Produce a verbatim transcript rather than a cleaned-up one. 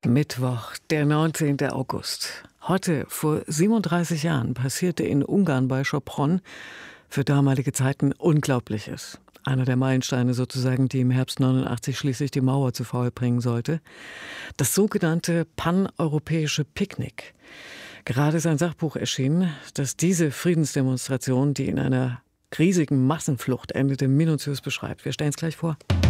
Mittwoch, der neunzehnte August. Heute, vor siebenunddreißig Jahren, passierte in Ungarn bei Sopron für damalige Zeiten Unglaubliches. Einer der Meilensteine sozusagen, die im Herbst neunundachtzig schließlich die Mauer zu Fall bringen sollte. Das sogenannte paneuropäische Picknick. Gerade ist ein Sachbuch erschienen, das diese Friedensdemonstration, die in einer riesigen Massenflucht endete, minutiös beschreibt. Wir stellen es gleich vor.